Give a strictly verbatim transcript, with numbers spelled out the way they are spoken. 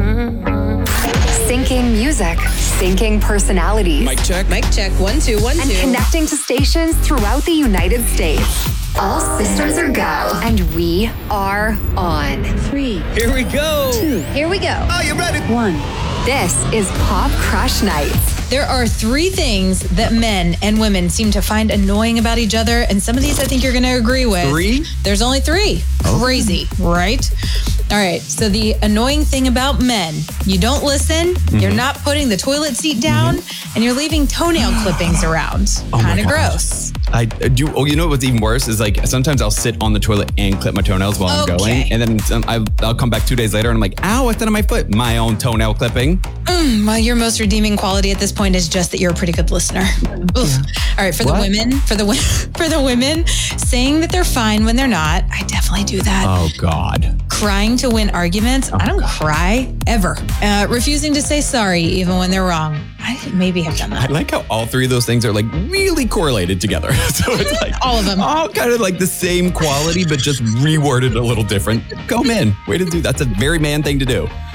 Syncing music, syncing personalities. Mic check. Mic check. One, two, one, and two. connecting to stations throughout the United States. All systems are go, and we are on. Three. Here we go. Two. Here we go. Are you ready? One. This is Pop Crush Nights. There are three things that men and women seem to find annoying about each other, and some of these I think you're going to agree with. Three? There's only three. Oh. Crazy, right? All right, so the annoying thing about men, you don't listen, mm-hmm. you're not putting the toilet seat down, mm-hmm. and you're leaving toenail clippings around. Oh kind of gross. I do. Oh, you know what's even worse is like sometimes I'll sit on the toilet and clip my toenails while Okay. I'm going, and then um, I, I'll come back two days later and I'm like, "Ow! What's that on my foot?" My own toenail clipping. Mm, well, your most redeeming quality at this point is just that you're a pretty good listener. Oof. All right, for What? the women, for the for the women, saying that they're fine when they're not, I definitely do that. Oh God. Crying to win arguments. I don't cry ever. Uh, refusing to say sorry even when they're wrong. I maybe have done I that. like how all three of those things are like really correlated together. So it's like All of them. all kind of like the same quality, but just reworded a little different. Go man. Way to do. That's a very man thing to do.